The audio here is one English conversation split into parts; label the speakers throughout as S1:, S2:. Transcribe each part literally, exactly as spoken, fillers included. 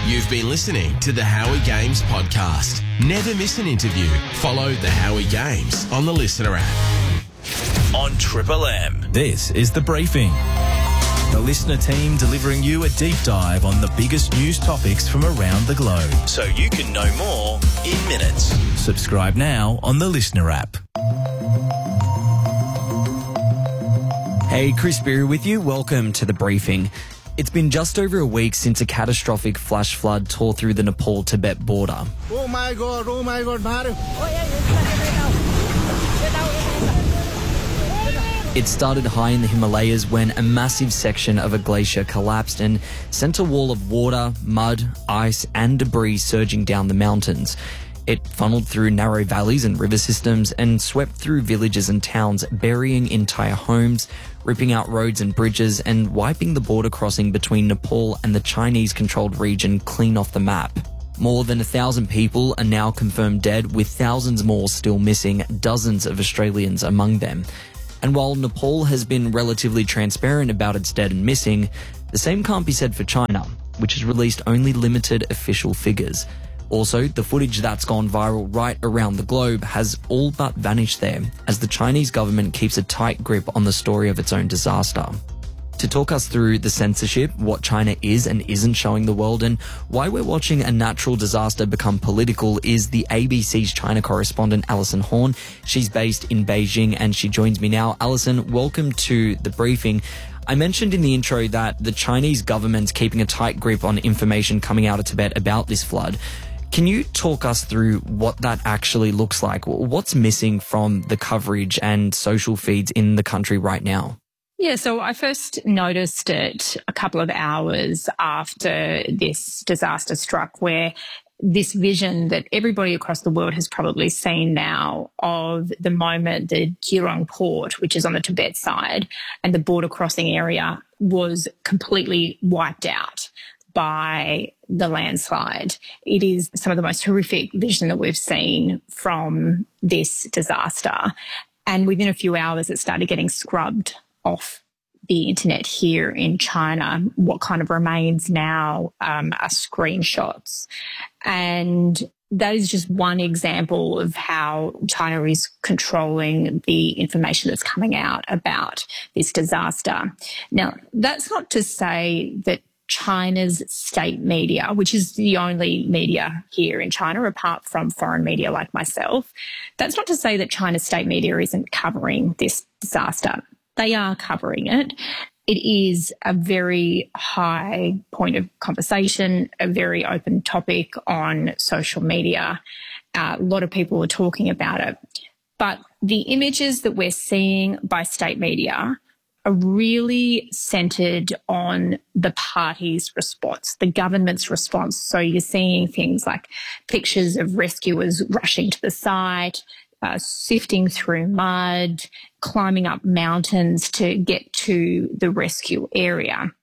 S1: You've been listening to the Howie Games podcast. Never miss an interview. Follow the Howie Games on the Listener app.
S2: On Triple M. This is The Briefing. The Listener team delivering you a deep dive on the biggest news topics from around the globe. So you can know more in minutes. Subscribe now on the Listener app.
S3: Hey, Chris Beery with you. Welcome to The Briefing. It's been just over a week since a catastrophic flash flood tore through the Nepal-Tibet border.
S4: Oh my God, oh my God, Bharu.
S3: It started high in the Himalayas when a massive section of a glacier collapsed and sent a wall of water, mud, ice and debris surging down the mountains. It funneled through narrow valleys and river systems and swept through villages and towns, burying entire homes, ripping out roads and bridges and wiping the border crossing between Nepal and the Chinese-controlled region clean off the map. More than a thousand people are now confirmed dead, with thousands more still missing, dozens of Australians among them. And while Nepal has been relatively transparent about its dead and missing, the same can't be said for China, which has released only limited official figures. Also, the footage that's gone viral right around the globe has all but vanished there, as the Chinese government keeps a tight grip on the story of its own disaster. To talk us through the censorship, what China is and isn't showing the world, and why we're watching a natural disaster become political is the A B C's China correspondent Alison Horn. She's based in Beijing and she joins me now. Alison, welcome to The Briefing. I mentioned in the intro that the Chinese government's keeping a tight grip on information coming out of Tibet about this flood. Can you talk us through what that actually looks like? What's missing from the coverage and social feeds in the country right now?
S5: Yeah, so I first noticed it a couple of hours after this disaster struck, where this vision that everybody across the world has probably seen now of the moment the Geelong port, which is on the Tibet side, and the border crossing area was completely wiped out by the landslide. It is some of the most horrific vision that we've seen from this disaster. And within a few hours, it started getting scrubbed off the internet here in China. What kind of remains now um, are screenshots. And that is just one example of how China is controlling the information that's coming out about this disaster. Now, that's not to say that China's state media, which is the only media here in China apart from foreign media like myself, that's not to say that China's state media isn't covering this disaster. They are covering it. It is a very high point of conversation, a very open topic on social media. Uh, a lot of people are talking about it. But the images that we're seeing by state media are really centred on the party's response, the government's response. So you're seeing things like pictures of rescuers rushing to the site, uh, sifting through mud, climbing up mountains to get to the rescue area.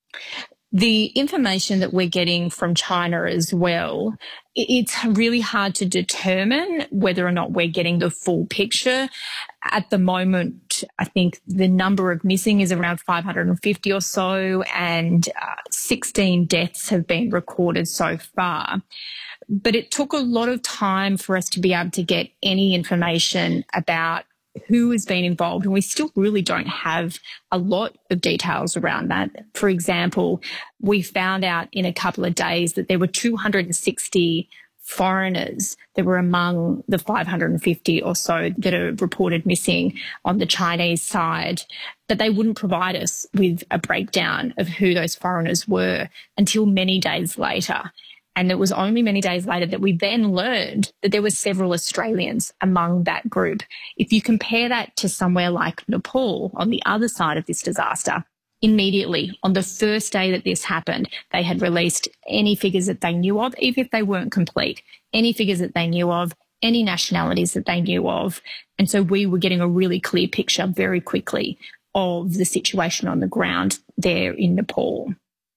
S5: The information that we're getting from China as well, it's really hard to determine whether or not we're getting the full picture. At the moment, I think the number of missing is around five hundred fifty or so, and uh, sixteen deaths have been recorded so far. But it took a lot of time for us to be able to get any information about who has been involved, and we still really don't have a lot of details around that. For example, we found out in a couple of days that there were two hundred sixty foreigners that were among the five hundred fifty or so that are reported missing on the Chinese side, but they wouldn't provide us with a breakdown of who those foreigners were until many days later. And it was only many days later that we then learned that there were several Australians among that group. If you compare that to somewhere like Nepal on the other side of this disaster, immediately on the first day that this happened, they had released any figures that they knew of, even if they weren't complete, any figures that they knew of, any nationalities that they knew of. And so we were getting a really clear picture very quickly of the situation on the ground there in Nepal.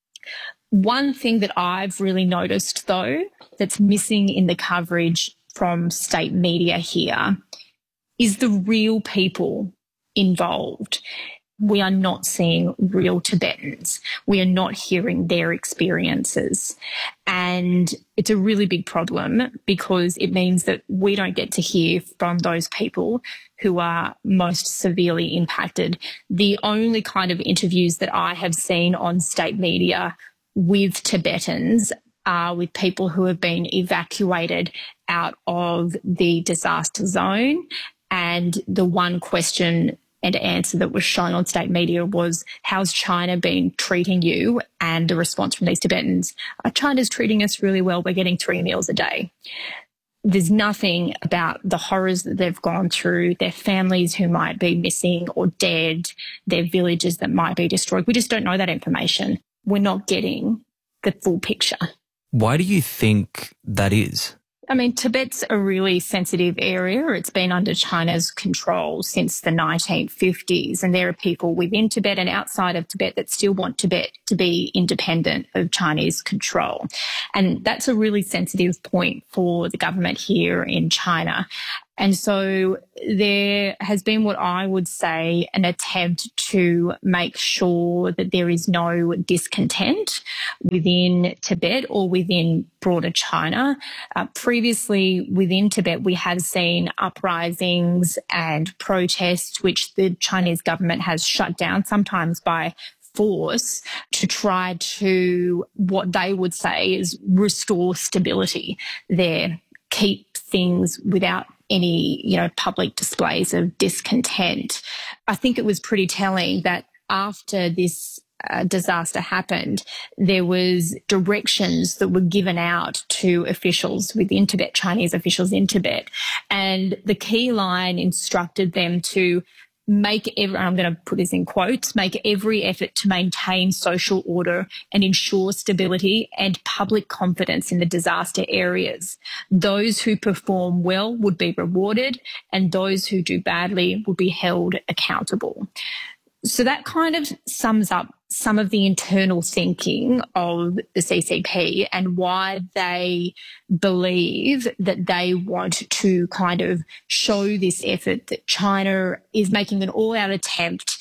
S5: One thing that I've really noticed, though, that's missing in the coverage from state media here is the real people involved. we are not seeing real Tibetans. We are not hearing their experiences. And it's a really big problem because it means that we don't get to hear from those people who are most severely impacted. The only kind of interviews that I have seen on state media with Tibetans are with people who have been evacuated out of the disaster zone. And the one question and answer that was shown on state media was, how's China been treating you? And the response from these Tibetans, oh, China's treating us really well. We're getting three meals a day. There's nothing about the horrors that they've gone through, their families who might be missing or dead, their villages that might be destroyed. We just don't know that information. We're not getting the full picture.
S3: Why do you think that is?
S5: I mean, Tibet's a really sensitive area. It's been under China's control since the nineteen fifties, and there are people within Tibet and outside of Tibet that still want Tibet to be independent of Chinese control. And that's a really sensitive point for the government here in China. And so there has been what I would say an attempt to make sure that there is no discontent within Tibet or within broader China. Uh, previously within Tibet, we have seen uprisings and protests, which the Chinese government has shut down, sometimes by force, to try to, what they would say is, restore stability there, keep things without any, you know, public displays of discontent. I think it was pretty telling that after this uh, disaster happened, there was directions that were given out to officials within Tibet, Chinese officials in Tibet, and the key line instructed them to make every, I'm going to put this in quotes, make every effort to maintain social order and ensure stability and public confidence in the disaster areas. Those who perform well would be rewarded, and those who do badly would be held accountable. So that kind of sums up some of the internal thinking of the C C P and why they believe that they want to kind of show this effort that China is making an all-out attempt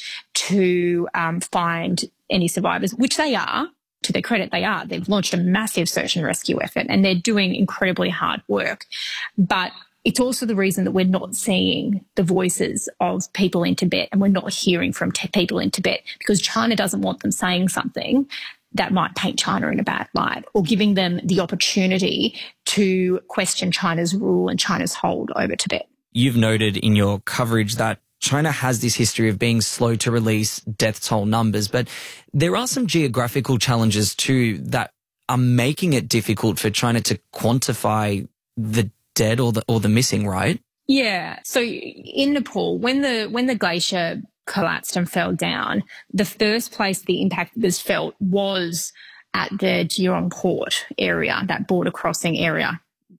S5: to um, find any survivors, which they are. To their credit, they are. They've launched a massive search and rescue effort, and they're doing incredibly hard work. But it's also the reason that we're not seeing the voices of people in Tibet, and we're not hearing from t- people in Tibet, because China doesn't want them saying something that might paint China in a bad light, or giving them the opportunity to question China's rule and China's hold over Tibet.
S3: You've noted in your coverage that China has this history of being slow to release death toll numbers, but there are some geographical challenges too that are making it difficult for China to quantify the dead or the or the missing, right?
S5: Yeah. So in Nepal, when the when the glacier collapsed and fell down, the first place the impact was felt was at the Jurong Port area, that border crossing area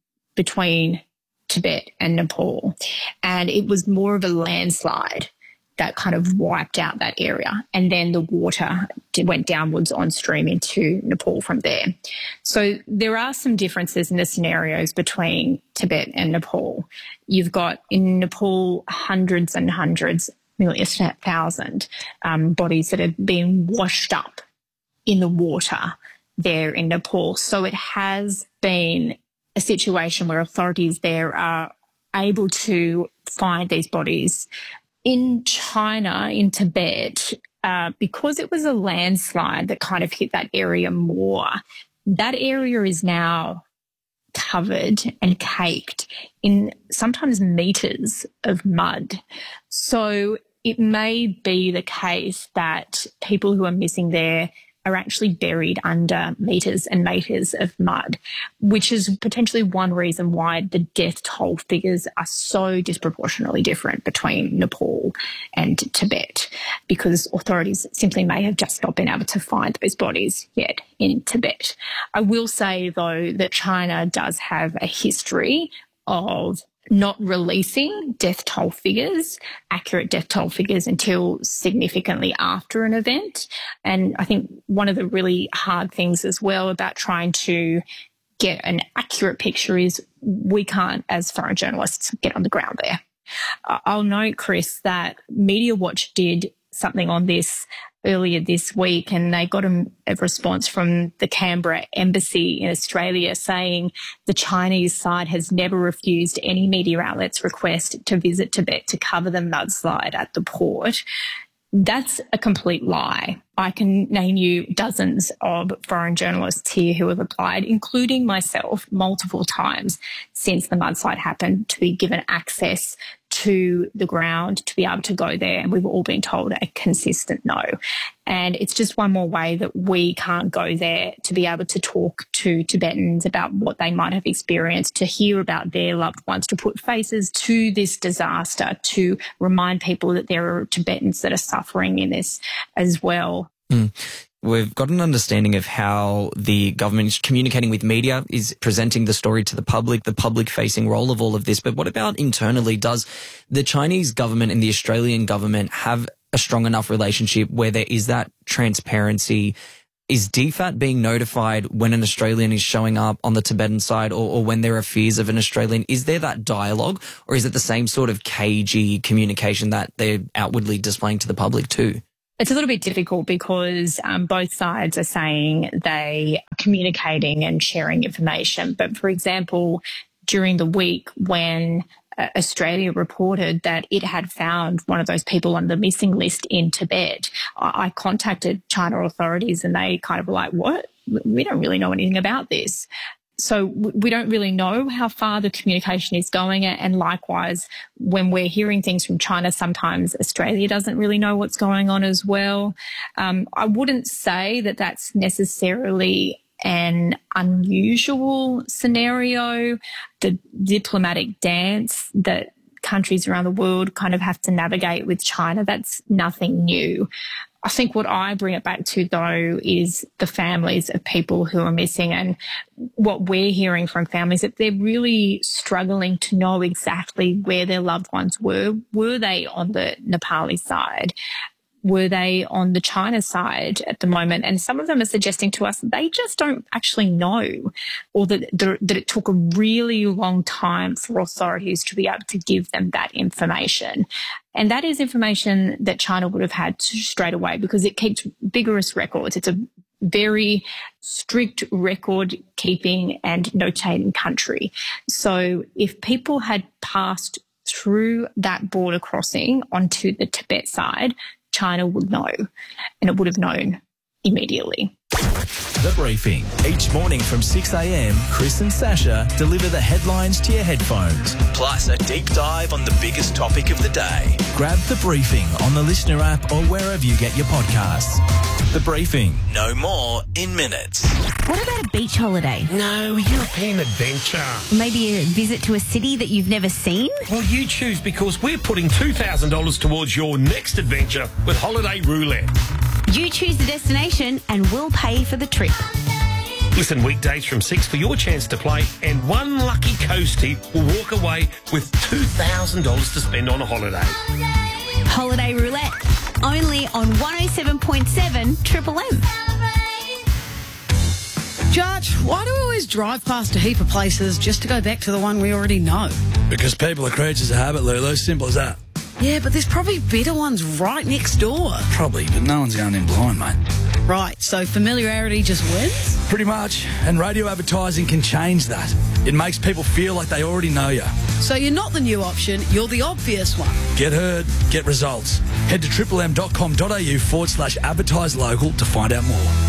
S5: between Tibet and Nepal. And it was more of a landslide that kind of wiped out that area. And then the water went downwards on stream into Nepal from there. So there are some differences in the scenarios between Tibet and Nepal. You've got in Nepal hundreds and hundreds, millions, thousand um, bodies that have been washed up in the water there in Nepal. So it has been a situation where authorities there are able to find these bodies. In China, in Tibet, uh, because it was a landslide that kind of hit that area more, that area is now covered and caked in sometimes meters of mud. So it may be the case that people who are missing there are actually buried under meters and meters of mud, which is potentially one reason why the death toll figures are so disproportionately different between Nepal and Tibet, because authorities simply may have just not been able to find those bodies yet in Tibet. I will say, though, that China does have a history of not releasing death toll figures, accurate death toll figures, until significantly after an event. And I think one of the really hard things as well about trying to get an accurate picture is we can't, as foreign journalists, get on the ground there. I'll note, Chris, that Media Watch did something on this earlier this week, and they got a, a response from the Canberra Embassy in Australia saying the Chinese side has never refused any media outlets' request to visit Tibet to cover the mudslide at the port. That's a complete lie. I can name you dozens of foreign journalists here who have applied, including myself, multiple times since the mudslide happened, to be given access to the ground, to be able to go there. And we've all been told a consistent no. And it's just one more way that we can't go there to be able to talk to Tibetans about what they might have experienced, to hear about their loved ones, to put faces to this disaster, to remind people that there are Tibetans that are suffering in this as well.
S3: Mm. We've got an understanding of how the government is communicating with media, is presenting the story to the public, the public-facing role of all of this. But what about internally? Does the Chinese government and the Australian government have a strong enough relationship where there is that transparency? Is D FAT being notified when an Australian is showing up on the Tibetan side, or, or when there are fears of an Australian? Is there that dialogue, or is it the same sort of cagey communication that they're outwardly displaying to the public too?
S5: It's a little bit difficult because um, both sides are saying they are communicating and sharing information. But, for example, during the week when uh, Australia reported that it had found one of those people on the missing list in Tibet, I, I contacted China authorities and they kind of were like, what? We don't really know anything about this. So we don't really know how far the communication is going. And likewise, when we're hearing things from China, sometimes Australia doesn't really know what's going on as well. Um, I wouldn't say that that's necessarily an unusual scenario. The diplomatic dance that countries around the world kind of have to navigate with China, that's nothing new. I think what I bring it back to, though, is the families of people who are missing, and what we're hearing from families, that they're really struggling to know exactly where their loved ones were. Were they on the Nepali side? Were they on the China side at the moment? And some of them are suggesting to us they just don't actually know, or that, that it took a really long time for authorities to be able to give them that information. And that is information that China would have had straight away because it keeps vigorous records. It's a very strict record keeping and notating country. So if people had passed through that border crossing onto the Tibet side, China would know, and it would have known immediately.
S2: The Briefing. Each morning from six a.m, Chris and Sasha deliver the headlines to your headphones, plus a deep dive on the biggest topic of the day. Grab The Briefing on the Listener app or wherever you get your podcasts. The Briefing. No more in minutes.
S6: What about a beach holiday?
S7: No, European adventure.
S6: Maybe a visit to a city that you've never seen?
S7: Well, you choose, because we're putting two thousand dollars towards your next adventure with Holiday Roulette.
S6: You choose the destination and we'll pay for the trip.
S7: Listen weekdays from six for your chance to play, and one lucky coastie will walk away with two thousand dollars to spend on a holiday.
S6: Holiday Roulette. Only on one oh seven point seven Triple M.
S8: Judge, why do we always drive past a heap of places just to go back to the one we already know?
S9: Because people are creatures of habit, Lulu. Simple as that.
S8: Yeah, but there's probably better ones right next door.
S9: Probably, but no one's going in blind, mate.
S8: Right, so familiarity just wins?
S9: Pretty much. And radio advertising can change that. It makes people feel like they already know you.
S8: So you're not the new option, you're the obvious one.
S9: Get heard, get results. Head to triple m dot com dot a u forward slash advertise local to find out more.